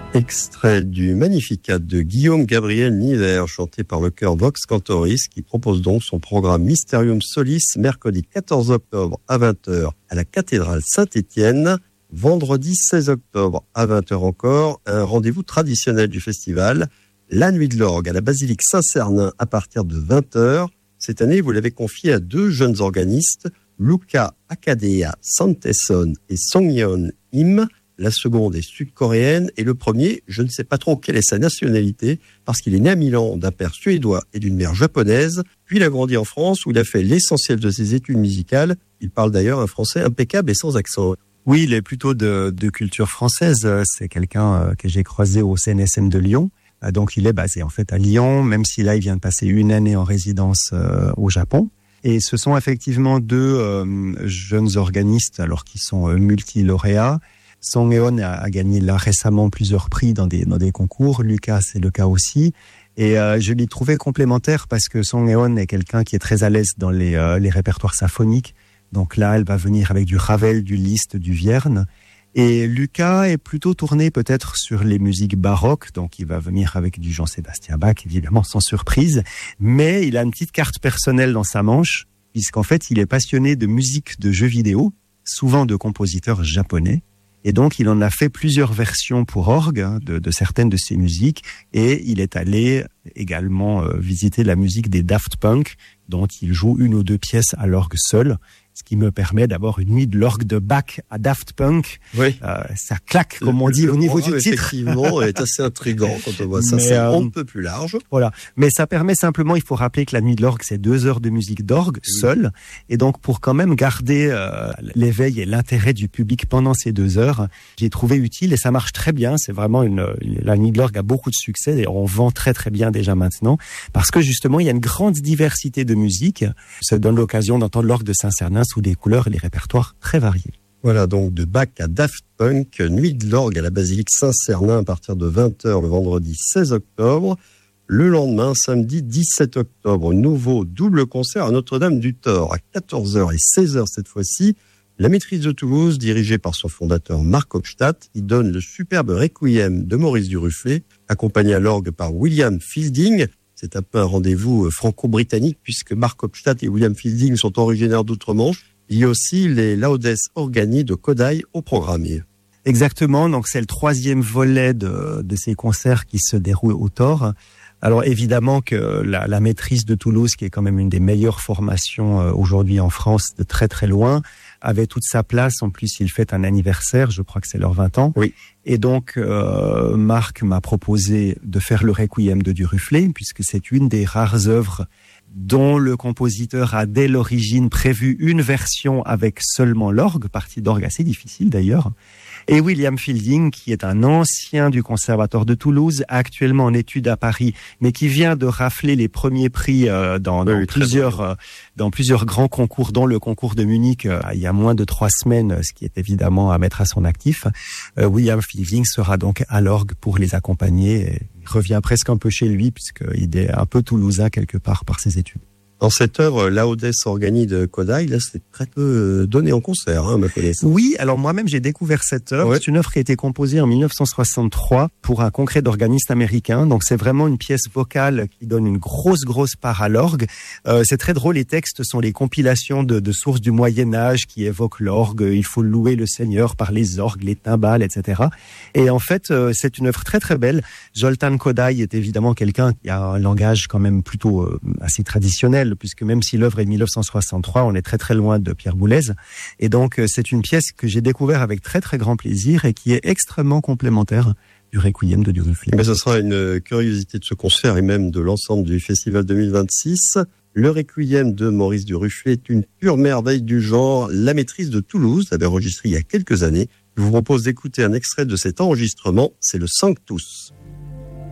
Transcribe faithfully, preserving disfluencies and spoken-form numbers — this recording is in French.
Extrait du Magnificat de Guillaume Gabriel Niver, chanté par le chœur Vox Cantoris, qui propose donc son programme Mysterium Solis, mercredi quatorze octobre à vingt heures à la cathédrale Saint-Étienne, vendredi seize octobre à vingt heures encore, un rendez-vous traditionnel du festival, la nuit de l'orgue à la basilique Saint-Cernin à partir de vingt heures. Cette année, vous l'avez confié à deux jeunes organistes, Luca Akadea Santeson et Songyeon Im. La seconde est sud-coréenne et le premier, je ne sais pas trop quelle est sa nationalité, parce qu'il est né à Milan d'un père suédois et d'une mère japonaise, puis il a grandi en France où il a fait l'essentiel de ses études musicales. Il parle d'ailleurs un français impeccable et sans accent. Oui, il est plutôt de, de culture française. C'est quelqu'un que j'ai croisé au C N S M de Lyon. Donc il est basé en fait à Lyon, même si là il vient de passer une année en résidence euh, au Japon. Et ce sont effectivement deux euh, jeunes organistes, alors qui sont euh, multi-lauréats. Songyeon a, a gagné là récemment plusieurs prix dans des dans des concours. Lucas, c'est le cas aussi. Et euh, je l'ai trouvé complémentaire parce que Songyeon est quelqu'un qui est très à l'aise dans les euh, les répertoires symphoniques. Donc là, elle va venir avec du Ravel, du Liszt, du Vierne. Et Lucas est plutôt tourné peut-être sur les musiques baroques, donc il va venir avec du Jean-Sébastien Bach, évidemment sans surprise. Mais il a une petite carte personnelle dans sa manche, puisqu'en fait, il est passionné de musique de jeux vidéo, souvent de compositeurs japonais. Et donc, il en a fait plusieurs versions pour orgue hein, de, de certaines de ses musiques. Et il est allé également euh, visiter la musique des Daft Punk, dont il joue une ou deux pièces à l'orgue seul. Ce qui me permet d'avoir une nuit de l'orgue de Bach à Daft Punk. Oui. Euh, ça claque, comme on dit, le, au niveau du titre. Effectivement, est assez intriguant quand on voit ça. Mais, c'est euh, un peu plus large. Voilà. Mais ça permet simplement, il faut rappeler que la nuit de l'orgue, c'est deux heures de musique d'orgue, oui. seule. Et donc, pour quand même garder euh, l'éveil et l'intérêt du public pendant ces deux heures, j'ai trouvé utile et ça marche très bien. C'est vraiment une, la nuit de l'orgue a beaucoup de succès et on vend très très bien déjà maintenant. Parce que justement, il y a une grande diversité de musique. Ça donne l'occasion d'entendre l'orgue de Saint-Cernin sous des couleurs et des répertoires très variés. Voilà, donc de Bach à Daft Punk, nuit de l'orgue à la basilique Saint-Cernin à partir de vingt heures le vendredi seize octobre. Le lendemain, samedi dix-sept octobre, nouveau double concert à Notre-Dame-du-Thor à quatorze heures et seize heures cette fois-ci. La Maîtrise de Toulouse, dirigée par son fondateur Marc Hofstadt, il donne le superbe Requiem de Maurice Duruflé, accompagné à l'orgue par William Fielding. C'est un peu un rendez-vous franco-britannique puisque Marc Hofstadt et William Fielding sont originaires d'outre-Manche. Il y a aussi les Laudes Organi de Kodály au programme. Exactement, donc c'est le troisième volet de, de ces concerts qui se déroulent au Thor. Alors évidemment que la, la Maîtrise de Toulouse, qui est quand même une des meilleures formations euh, aujourd'hui en France de très très loin, avait toute sa place. En plus, il fête un anniversaire, je crois que c'est leurs vingt ans. Oui. Et donc, euh, Marc m'a proposé de faire le Requiem de Duruflé, puisque c'est une des rares œuvres dont le compositeur a dès l'origine prévu une version avec seulement l'orgue, partie d'orgue assez difficile d'ailleurs. Et William Fielding, qui est un ancien du Conservatoire de Toulouse, actuellement en études à Paris, mais qui vient de rafler les premiers prix euh, dans, dans, oui, plusieurs, euh, dans plusieurs grands concours, dont le concours de Munich euh, il y a moins de trois semaines, ce qui est évidemment à mettre à son actif. Euh, William Fielding sera donc à l'orgue pour les accompagner. Et il revient presque un peu chez lui, puisqu'il est un peu toulousain quelque part par ses études. Dans cette œuvre, Laudes Organi de Kodály, là, c'est très peu donné en concert, hein, ma connaissance. Oui, alors moi-même, j'ai découvert cette œuvre. Ouais. C'est une œuvre qui a été composée en dix-neuf cent soixante-trois pour un congrès d'organistes américains. Donc, c'est vraiment une pièce vocale qui donne une grosse, grosse part à l'orgue. Euh, c'est très drôle. Les textes sont les compilations de, de sources du Moyen-Âge qui évoquent l'orgue. Il faut louer le Seigneur par les orgues, les timbales, et cetera. Et en fait, euh, c'est une œuvre très, très belle. Zoltán Kodály est évidemment quelqu'un qui a un langage quand même plutôt euh, assez traditionnel, puisque même si l'œuvre est de dix-neuf cent soixante-trois, on est très très loin de Pierre Boulez. Et donc, c'est une pièce que j'ai découvert avec très très grand plaisir et qui est extrêmement complémentaire du Requiem de Duruflé. Mais ce sera une curiosité de ce concert et même de l'ensemble du Festival deux mille vingt-six. Le Requiem de Maurice Duruflé est une pure merveille du genre. La Maîtrise de Toulouse l'avait enregistré il y a quelques années. Je vous propose d'écouter un extrait de cet enregistrement. C'est le Sanctus.